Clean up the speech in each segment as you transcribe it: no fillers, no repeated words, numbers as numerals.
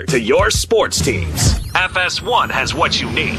to your sports teams. FS1 has what you need.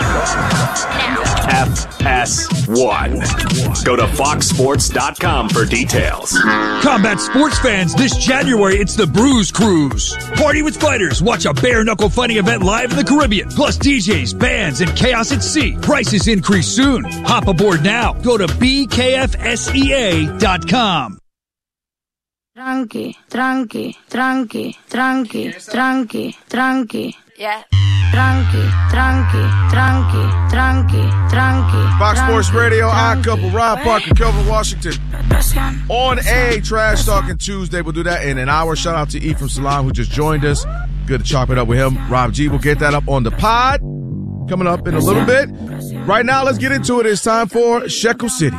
FS1. Go to foxsports.com for details. Combat sports fans, this January, it's the Bruise Cruise. Party with fighters. Watch a bare-knuckle fighting event live in the Caribbean. Plus DJs, bands, and chaos at sea. Prices increase soon. Hop aboard now. Go to bkfsea.com. Tranqui, tranqui, tranqui, tranqui, tranqui, tranqui. Yeah. Tranqui, tranqui, tranqui, tranqui, tranqui. Fox Sports Radio, Odd Couple, Rob Parker, Kelvin Washington. On a Trash Talking Tuesday. We'll do that in an hour. Shout out to Ephraim Salam, who just joined us. Good to chop it up with him. Rob G will get that up on the pod coming up in a little bit. Right now, let's get into it. It's time for Shekel City.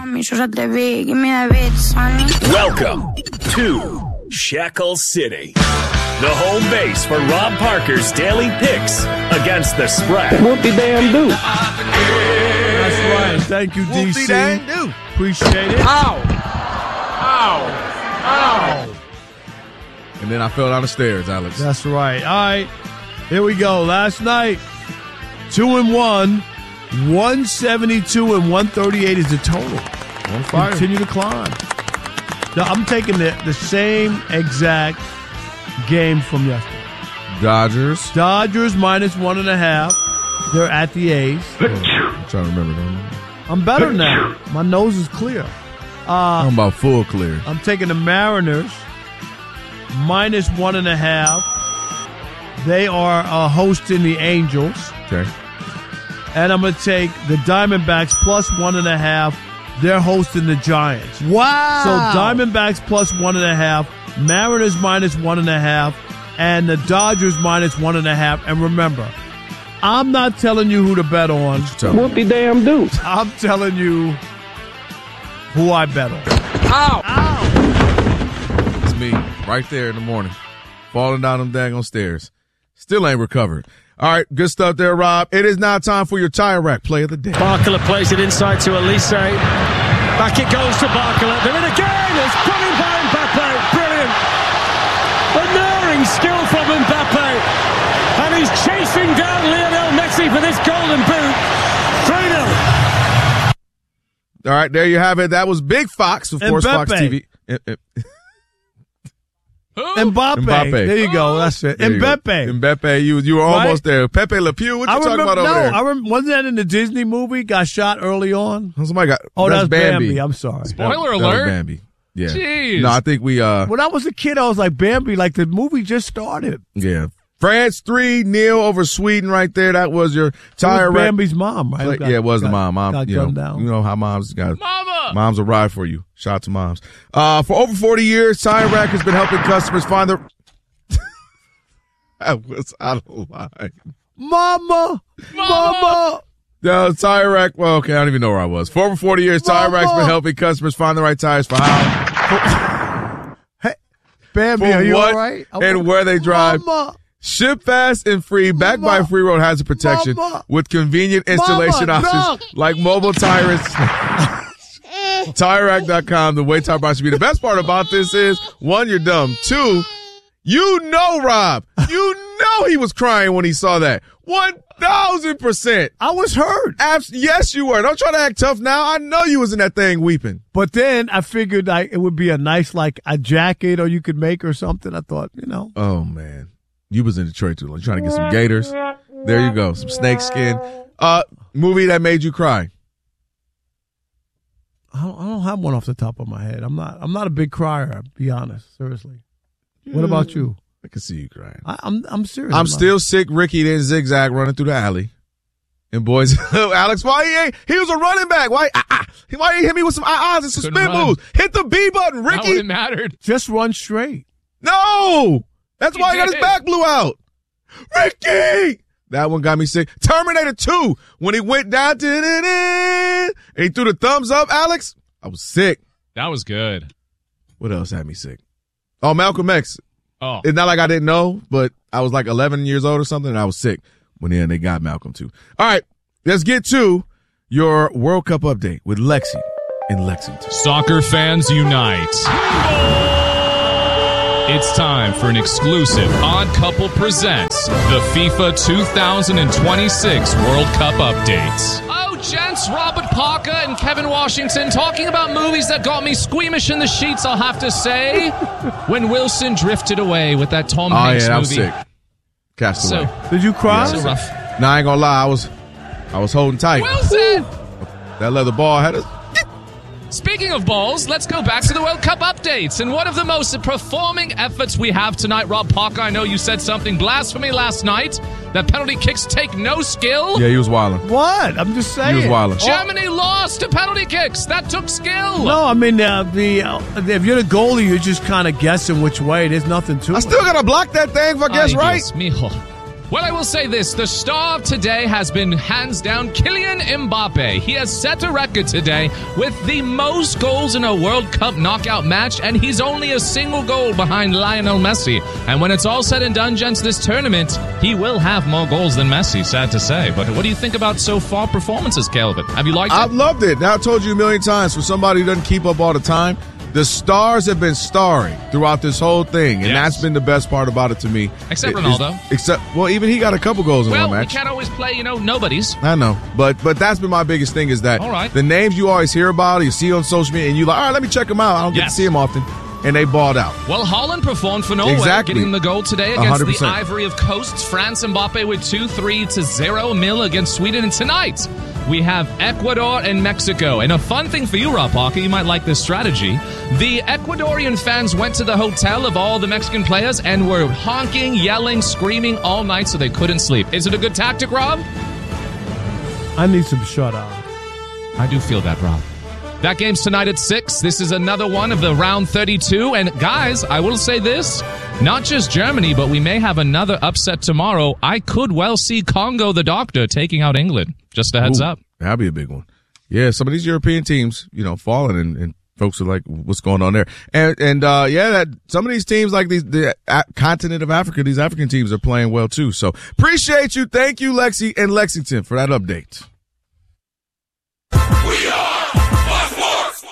Welcome to Shekel City, the home base for Rob Parker's daily picks against the spread. Whoop-de-damn-do. That's right. Thank you, DC. Whoop-de-dang-do. Appreciate it. Ow. Ow. Ow. And then I fell down the stairs, Alex. That's right. All right. Here we go. Last night, 2-1, 172 and 138 is the total. On fire. Continue to climb. Now, I'm taking the same exact game from yesterday. Dodgers minus 1.5. They're at the A's. I'm trying to remember them. I'm better now. My nose is clear. I'm about full clear. I'm taking the Mariners minus 1.5. They are hosting the Angels. Okay. And I'm going to take the Diamondbacks plus 1.5. They're hosting the Giants. Wow. So Diamondbacks plus 1.5, Mariners minus 1.5, and the Dodgers minus 1.5. And remember, I'm not telling you who to bet on. Whoop-de-damn-do. I'm telling you who I bet on. Ow. Ow. It's me right there in the morning, falling down them daggone stairs. Still ain't recovered. All right, good stuff there, Rob. It is now time for your Tire Rack Play of the Day. Barkler plays it inside to Elise. Back it goes to Barkler. They're in again. It's put in by Mbappe. Brilliant. Unerring skill from Mbappe. And he's chasing down Lionel Messi for this golden boot. 3-0. All right, there you have it. That was Big Fox, of course, Fox TV. Mbappe. There you go. That's it. Mbappe. You were almost there. Pepe Le Pew. What you talking about over there? Wasn't that in the Disney movie? Got shot early on? Somebody got. Oh, that's Bambi. I'm sorry. Spoiler that alert. was Bambi. Yeah. Jeez. No, I think we. When I was a kid, I was like, Bambi, like the movie just started. Yeah. France 3-0 over Sweden right there. That was your Tire Rack. Bambi's mom, right? Yeah, it was the mom. Got gunned down. You know how moms got. Mama! Moms will ride for you. Shout out to moms. For over 40 years, Tire Rack has been helping customers find their. That was out of line. Mama! No, Tire Rack. Well, okay, I don't even know where I was. For over 40 years, Tire Rack's been helping customers find the right tires for how. Hey, Bambi, for are you what all right? and where they drive. Mama. Ship fast and free, backed by Free Road Hazard Protection with convenient installation options like mobile tires. TireRack.com, the way Tire Rack should be. The best part about this is, one, you're dumb. Two, you know Rob. You know he was crying when he saw that. 1,000%. I was hurt. Yes, you were. Don't try to act tough now. I know you was in that thing weeping. But then I figured it would be a nice, like a jacket or you could make or something. I thought, Oh, man. You was in Detroit too long. Trying to get some gators. There you go. Some snake skin. Movie that made you cry. I don't have one off the top of my head. I'm not a big crier, I'll be honest. Seriously. What about you? I can see you crying. I'm serious. I'm still sick. Ricky didn't zigzag running through the alley. And boys, Alex, why he was a running back. Why he hit me with some ahs and some spin moves? Hit the B button, Ricky. That wouldn't mattered. Just run straight. No. That's why he got his back blew out. Ricky! That one got me sick. Terminator 2, when he went down, and he threw the thumbs up, Alex, I was sick. That was good. What else had me sick? Oh, Malcolm X. Oh. It's not like I didn't know, but I was like 11 years old or something, and I was sick when they got Malcolm too. All right, let's get to your World Cup update with Lexi in Lexington. Soccer fans unite. It's time for an exclusive Odd Couple Presents the FIFA 2026 World Cup updates. Oh, gents, Robert Parker and Kevin Washington talking about movies that got me squeamish in the sheets, I'll have to say. When Wilson drifted away with that Tom Hanks movie. I was sick. Castaway. Did you cry? So rough. No, I ain't gonna lie. I was holding tight. Wilson! That leather ball had us. Speaking of balls, let's go back to the World Cup updates. And one of the most performing efforts we have tonight, Rob Parker, I know you said something blasphemy last night, that penalty kicks take no skill. Yeah, he was wilding. What? I'm just saying. He was wilding. Germany lost to penalty kicks. That took skill. No, I mean, if you're the goalie, you're just kind of guessing which way. There's nothing to it. I still got to block that thing if I guess right. Dios mío. Well, I will say this. The star of today has been hands down Kylian Mbappe. He has set a record today with the most goals in a World Cup knockout match, and he's only a single goal behind Lionel Messi. And when it's all said and done, gents, this tournament, he will have more goals than Messi, sad to say. But what do you think about so far performances, Kelvin? Have you liked it? I've loved it. Now, I told you a million times, for somebody who doesn't keep up all the time, the stars have been starring throughout this whole thing, and that's been the best part about it to me. Except Ronaldo. Well, even he got a couple goals in one match. Well, we can't always play, nobodies. I know, but that's been my biggest thing is that the names you always hear about, you see on social media, and you're like, all right, let me check them out. I don't get to see them often, and they balled out. Well, Holland performed for Norway, getting the goal today against the Ivory of Coasts. France Mbappe with 2-3-0 against Sweden, and tonight we have Ecuador and Mexico. And a fun thing for you, Rob Parker, you might like this strategy. The Ecuadorian fans went to the hotel of all the Mexican players and were honking, yelling, screaming all night so they couldn't sleep. Is it a good tactic, Rob? I need some shut up. I do feel that, Rob. That game's tonight at 6. This is another one of the round 32. And guys, I will say this. Not just Germany, but we may have another upset tomorrow. I could well see Congo the Doctor taking out England. Just a heads up. That'd be a big one. Yeah, some of these European teams, falling, and folks are like, what's going on there? And that some of these teams, like the continent of Africa, these African teams are playing well too. So appreciate you. Thank you, Lexi and Lexington, for that update. We are Fox.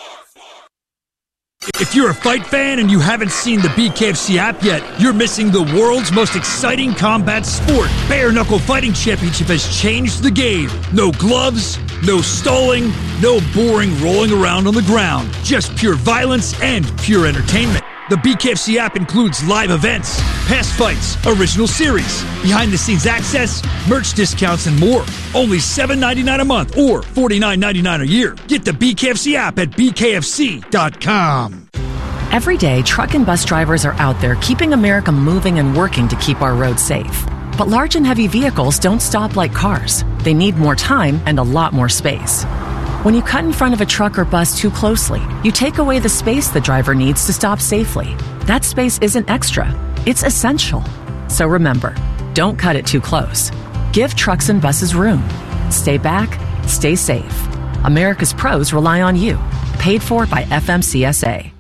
If you're a fight fan and you haven't seen the BKFC app yet, you're missing the world's most exciting combat sport. Bare Knuckle Fighting Championship has changed the game. No gloves, no stalling, no boring rolling around on the ground. Just pure violence and pure entertainment. The BKFC app includes live events, past fights, original series, behind-the-scenes access, merch discounts, and more. Only $7.99 a month or $49.99 a year. Get the BKFC app at bkfc.com. Every day, truck and bus drivers are out there keeping America moving and working to keep our roads safe. But large and heavy vehicles don't stop like cars. They need more time and a lot more space. When you cut in front of a truck or bus too closely, you take away the space the driver needs to stop safely. That space isn't extra, it's essential. So remember, don't cut it too close. Give trucks and buses room. Stay back, stay safe. America's pros rely on you. Paid for by FMCSA.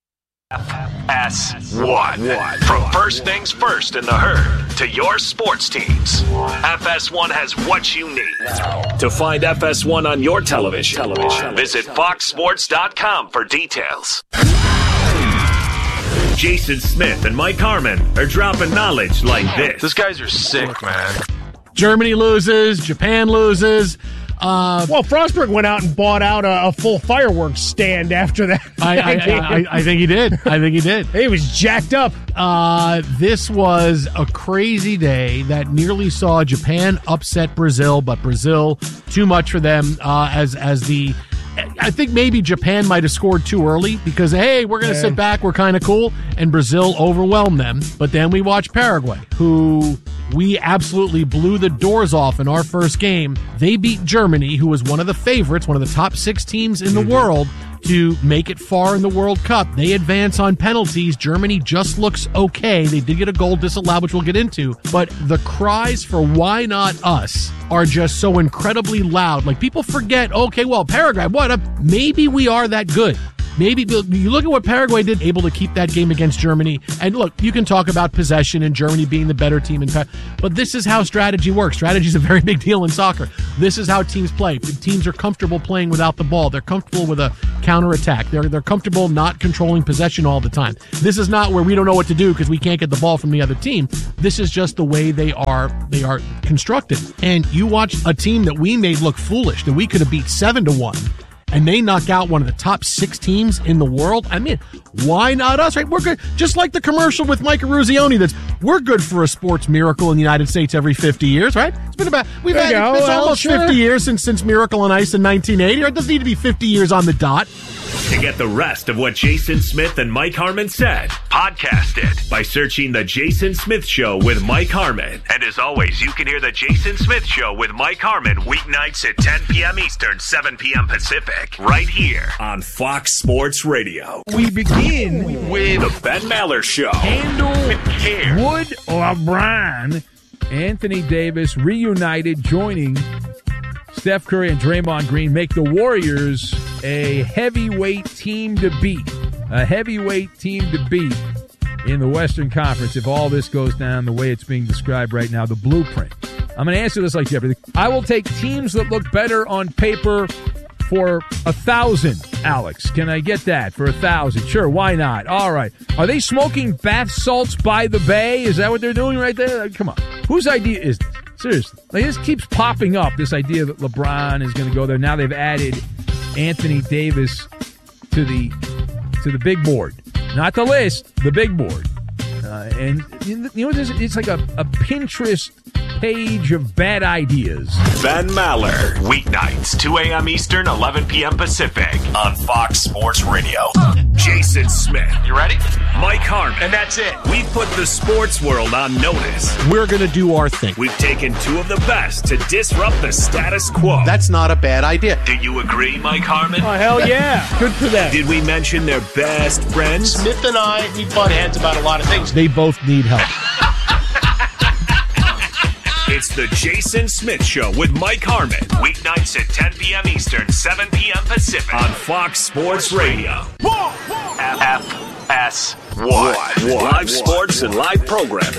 FS1. From first things first in the herd to your sports teams, FS1 has what you need. To find FS1 on your television, visit foxsports.com for details. Jason Smith and Mike Harmon are dropping knowledge like this. These guys are sick, man. Germany loses, Japan loses. Well, Frostberg went out and bought out a full fireworks stand after that. I think he did. He was jacked up. This was a crazy day that nearly saw Japan upset Brazil, but Brazil, too much for them I think maybe Japan might have scored too early because, hey, we're going to sit back, we're kind of cool, and Brazil overwhelmed them. But then we watched Paraguay, who we absolutely blew the doors off in our first game. They beat Germany, who was one of the favorites, one of the top 6 teams in the world, to make it far in the World Cup. They advance on penalties. Germany just looks okay. They did get a goal disallowed, which we'll get into. But the cries for why not us are just so incredibly loud. Like, people forget, okay, well, Paraguay, maybe we are that good. Maybe you look at what Paraguay did, able to keep that game against Germany. And look, you can talk about possession and Germany being the better team, but this is how strategy works. Strategy is a very big deal in soccer. This is how teams play. Teams are comfortable playing without the ball. They're comfortable with a counterattack. They're comfortable not controlling possession all the time. This is not where we don't know what to do because we can't get the ball from the other team. This is just the way they are constructed. And you watch a team that we made look foolish, that we could have beat 7-1. And they knock out one of the top 6 teams in the world. I mean, why not us, right? We're good. Just like the commercial with Mike Eruzione, we're good for a sports miracle in the United States every 50 years, right? It's been it's almost 50 years since Miracle on Ice in 1980. It doesn't need to be 50 years on the dot. To get the rest of what Jason Smith and Mike Harmon said, podcast it by searching The Jason Smith Show with Mike Harmon. And as always, you can hear The Jason Smith Show with Mike Harmon weeknights at 10 p.m. Eastern, 7 p.m. Pacific, right here on Fox Sports Radio. We begin with The Ben Maller Show. Handle with care. Wood LeBron, Anthony Davis reunited, joining Steph Curry and Draymond Green, make the Warriors a heavyweight team to beat. A heavyweight team to beat in the Western Conference if all this goes down the way it's being described right now, the blueprint. I'm going to answer this like Jeopardy. I will take teams that look better on paper for 1,000, Alex. Can I get that for 1,000? Sure, why not? All right. Are they smoking bath salts by the bay? Is that what they're doing right there? Come on. Whose idea is this? Seriously. Like, this keeps popping up, this idea that LeBron is going to go there. Now they've added Anthony Davis to the big board. Not the list, the big board. And you know, it's like a Pinterest page of bad ideas. Ben Maller, weeknights, 2 a.m. Eastern, 11 p.m. Pacific, on Fox Sports Radio. Jason Smith. You ready? Mike Harmon. And that's it. We've put the sports world on notice. We're going to do our thing. We've taken 2 of the best to disrupt the status quo. That's not a bad idea. Do you agree, Mike Harmon? Oh, hell yeah. Good for them. Did we mention their best friends? Smith and I, we butt heads about a lot of things. They both need help. It's the Jason Smith Show with Mike Harmon. Weeknights at 10 p.m. Eastern, 7 p.m. Pacific on Fox Sports Radio. FS1. Live sports and live programming.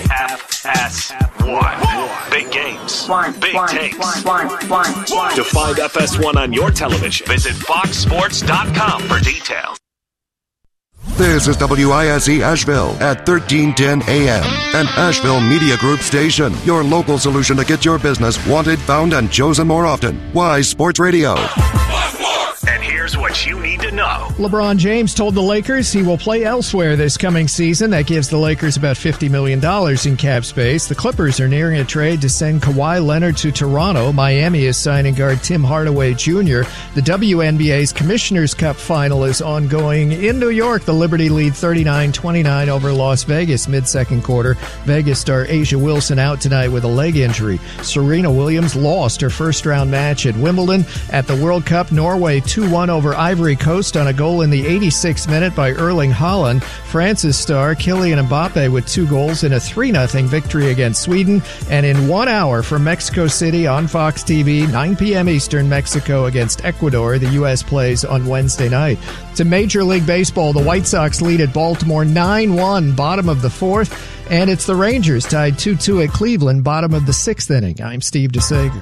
FS1. Big games. Big takes. To find FS1 on your television, visit foxsports.com for details. This is WISE Asheville at 1310 AM, an Asheville Media Group station. Your local solution to get your business wanted, found, and chosen more often. Wise Sports Radio. And here's what you need to know. LeBron James told the Lakers he will play elsewhere this coming season. That gives the Lakers about $50 million in cap space. The Clippers are nearing a trade to send Kawhi Leonard to Toronto. Miami is signing guard Tim Hardaway Jr. The WNBA's Commissioner's Cup final is ongoing in New York. The Liberty lead 39-29 over Las Vegas mid-second quarter. Vegas star Asia Wilson out tonight with a leg injury. Serena Williams lost her first-round match at Wimbledon. At the World Cup, Norway 2-1 over Ivory Coast on a goal in the 86th minute by Erling Haaland. France's star Kylian Mbappe with 2 goals in a 3-0 victory against Sweden. And in 1 hour from Mexico City on Fox TV, 9 p.m. Eastern, Mexico against Ecuador. The U.S. plays on Wednesday night. To Major League Baseball, the White Sox lead at Baltimore 9-1, bottom of the 4th. And it's the Rangers tied 2-2 at Cleveland, bottom of the 6th inning. I'm Steve DeSager.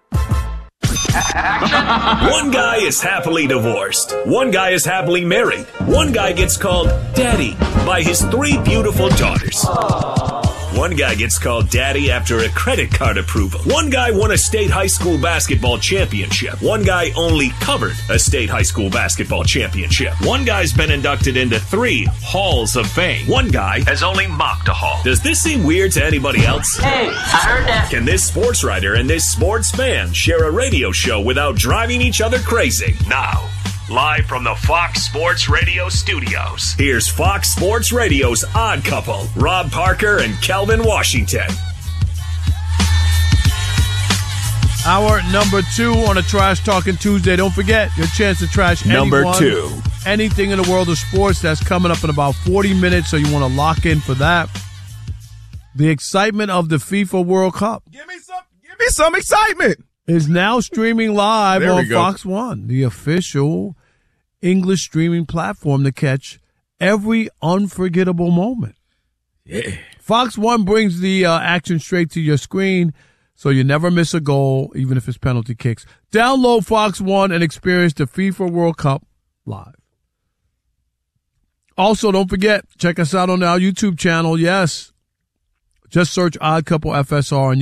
One guy is happily divorced. One guy is happily married. One guy gets called Daddy by his 3 beautiful daughters. One guy gets called Daddy after a credit card approval. One guy won a state high school basketball championship. One guy only covered a state high school basketball championship. One guy's been inducted into 3 halls of fame. One guy has only mopped a hall. Does this seem weird to anybody else? Hey, I heard that. Can this sports writer and this sports fan share a radio show without driving each other crazy? Now, live from the Fox Sports Radio studios, here's Fox Sports Radio's Odd Couple, Rob Parker and Kelvin Washington. Hour number 2 on a Trash Talking Tuesday. Don't forget your chance to trash number anyone, 2. Anything in the world of sports. That's coming up in about 40 minutes, so you want to lock in for that. The excitement of the FIFA World Cup. Give me some excitement. Is now streaming live There on we go. Fox 1, the official English streaming platform to catch every unforgettable moment. Yeah. Fox One brings the action straight to your screen, so you never miss a goal, even if it's penalty kicks. Download Fox One and experience the FIFA World Cup live. Also, don't forget, check us out on our YouTube channel. Yes, just search Odd Couple FSR on